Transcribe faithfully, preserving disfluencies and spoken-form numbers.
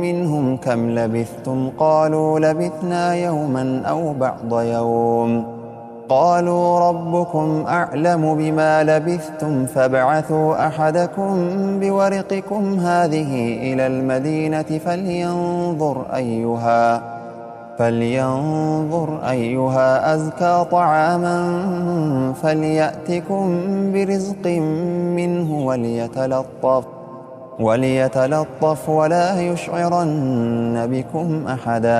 منهم كم لبثتم قالوا لبثنا يوما أو بعض يوم قالوا ربكم أعلم بما لبثتم فابعثوا أحدكم بورقكم هذه إلى المدينة فلينظر أيها فلينظر أيها أزكى طعاما فليأتكم برزق منه وليتلطف وليتلطف ولا يشعرن بكم أحدا.